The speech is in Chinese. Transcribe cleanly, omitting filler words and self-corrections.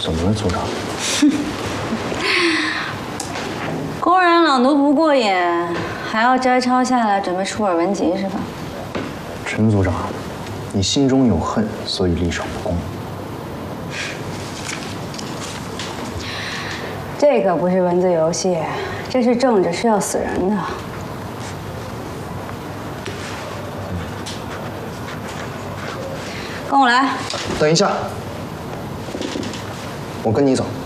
怎么了，组长？ 公然朗读不过瘾，还要摘抄下来，准备出本文集是吧？ 陈组长，你心中有恨，所以立场不公。 这个不是文字游戏，这是政治，是要死人的。跟我来。 等一下，我跟你走。